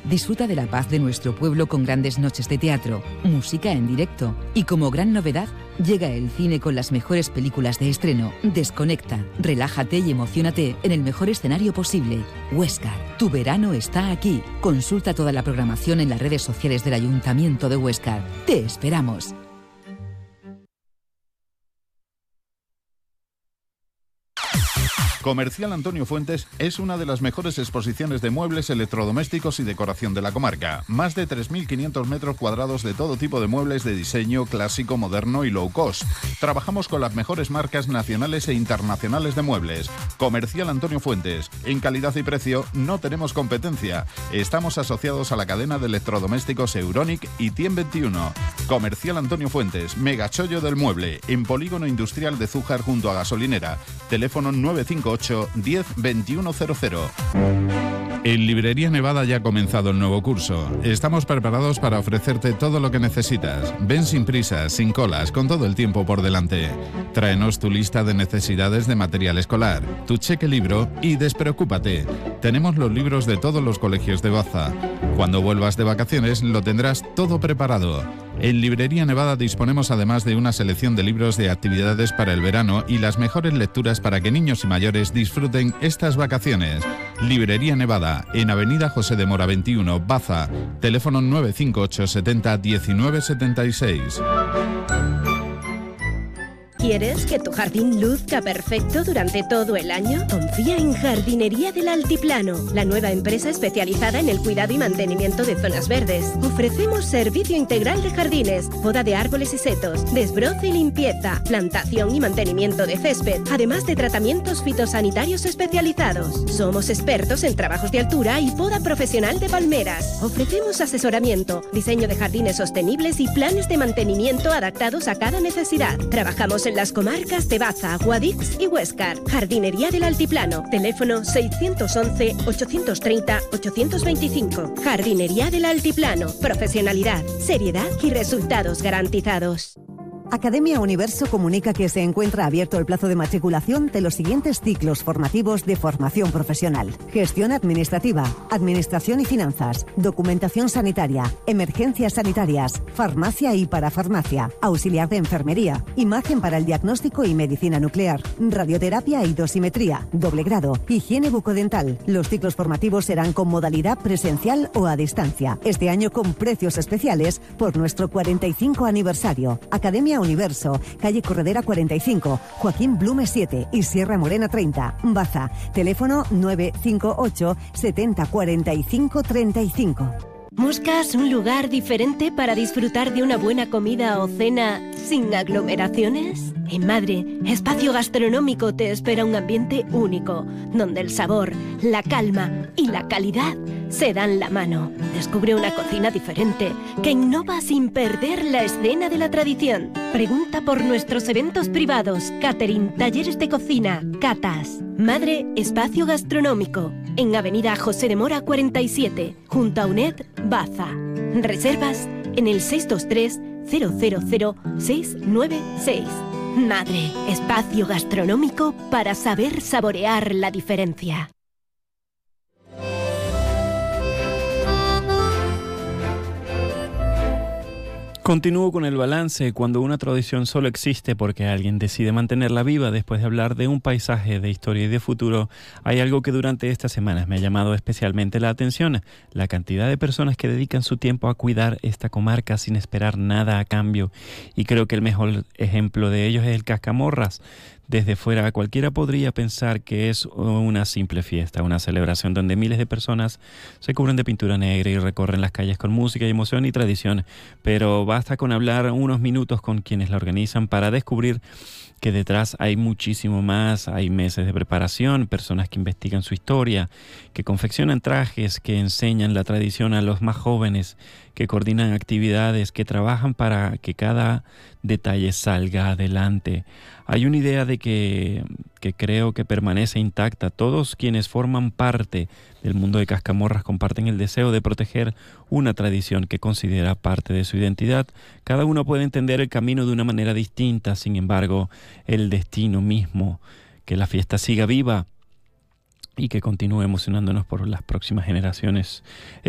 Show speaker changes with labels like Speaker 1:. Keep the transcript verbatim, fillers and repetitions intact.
Speaker 1: Disfruta de la paz de nuestro pueblo con grandes noches de teatro, música en directo y como gran novedad, llega el cine con las mejores películas de estreno. Desconecta, relájate y emociónate en el mejor escenario posible. Huéscar, tu verano está aquí. Consulta toda la programación en las redes sociales del Ayuntamiento de Huéscar. Te esperamos.
Speaker 2: Comercial Antonio Fuentes es una de las mejores exposiciones de muebles, electrodomésticos y decoración de la comarca. Más de tres mil quinientos metros cuadrados de todo tipo de muebles de diseño clásico, moderno y low cost. Trabajamos con las mejores marcas nacionales e internacionales de muebles. Comercial Antonio Fuentes. En calidad y precio no tenemos competencia. Estamos asociados a la cadena de electrodomésticos Euronic y Tiem veintiuno. Comercial Antonio Fuentes, megachollo del mueble, en Polígono Industrial de Zújar junto a Gasolinera. Teléfono nueve cinco ocho, diez, veintiuno cero cero. En Librería Nevada ya ha comenzado el nuevo curso. Estamos preparados para ofrecerte todo lo que necesitas. Ven sin prisas, sin colas, con todo el tiempo por delante. Tráenos tu lista de necesidades de material escolar, tu cheque libro y despreocúpate. Tenemos los libros de todos los colegios de Baza. Cuando vuelvas de vacaciones lo tendrás todo preparado. En Librería Nevada disponemos además de una selección de libros de actividades para el verano y las mejores lecturas para que niños y mayores disfruten estas vacaciones. Librería Nevada, en Avenida José de Mora veintiuno, Baza. Teléfono nueve cinco ocho, setenta, diecinueve setenta y seis.
Speaker 3: ¿Quieres que tu jardín luzca perfecto durante todo el año? Confía en Jardinería del Altiplano, la nueva empresa especializada en el cuidado y mantenimiento de zonas verdes. Ofrecemos servicio integral de jardines, poda de árboles y setos, desbroce y limpieza, plantación y mantenimiento de césped, además de tratamientos fitosanitarios especializados. Somos expertos en trabajos de altura y poda profesional de palmeras. Ofrecemos asesoramiento, diseño de jardines sostenibles y planes de mantenimiento adaptados a cada necesidad. Trabajamos en En las comarcas de Baza, Guadix y Huéscar. Jardinería del Altiplano. Teléfono seiscientos once, ochocientos treinta, ochocientos veinticinco. Jardinería del Altiplano. Profesionalidad, seriedad y resultados garantizados.
Speaker 4: Academia Universo comunica que se encuentra abierto el plazo de matriculación de los siguientes ciclos formativos de formación profesional: gestión administrativa, administración y finanzas, documentación sanitaria, emergencias sanitarias, farmacia y parafarmacia, auxiliar de enfermería, imagen para el diagnóstico y medicina nuclear, radioterapia y dosimetría, doble grado, higiene bucodental. Los ciclos formativos serán con modalidad presencial o a distancia. Este año con precios especiales por nuestro cuarenta y cinco aniversario. Academia Universo, calle Corredera cuarenta y cinco, Joaquín Blume siete y Sierra Morena treinta, Baza. Teléfono nueve cinco ocho, setenta, cuarenta y cinco, treinta y cinco.
Speaker 3: ¿Buscas un lugar diferente para disfrutar de una buena comida o cena sin aglomeraciones? En Madre, Espacio Gastronómico te espera un ambiente único, donde el sabor, la calma y la calidad se dan la mano. Descubre una cocina diferente que innova sin perder la escena de la tradición. Pregunta por nuestros eventos privados, catering, talleres de cocina, catas. Madre, Espacio Gastronómico, en Avenida José de Mora cuarenta y siete, junto a UNED, Baza. Reservas en el seis dos tres, cero cero cero, seis nueve seis. Madre, Espacio Gastronómico para saber saborear la diferencia.
Speaker 5: Continúo con el balance. Cuando una tradición solo existe porque alguien decide mantenerla viva, después de hablar de un paisaje de historia y de futuro, hay algo que durante estas semanas me ha llamado especialmente la atención: la cantidad de personas que dedican su tiempo a cuidar esta comarca sin esperar nada a cambio. Y creo que el mejor ejemplo de ellos es el Cascamorras. Desde fuera cualquiera podría pensar que es una simple fiesta, una celebración donde miles de personas se cubren de pintura negra y recorren las calles con música y emoción y tradición, pero basta con hablar unos minutos con quienes la organizan para descubrir que detrás hay muchísimo más. Hay meses de preparación, personas que investigan su historia, que confeccionan trajes, que enseñan la tradición a los más jóvenes, que coordinan actividades, que trabajan para que cada detalle salga adelante. Hay una idea de que, que creo que permanece intacta. Todos quienes forman parte del mundo de Cascamorras comparten el deseo de proteger una tradición que considera parte de su identidad. Cada uno puede entender el camino de una manera distinta, sin embargo, el destino mismo, que la fiesta siga viva y que continúe emocionándonos por las próximas generaciones.